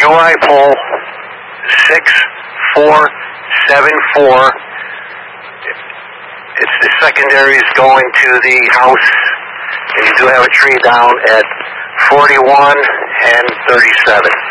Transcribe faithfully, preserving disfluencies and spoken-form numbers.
U I pole six four seven four. It's the secondaries going to the house, and you do have a tree down at forty-one and thirty-seven.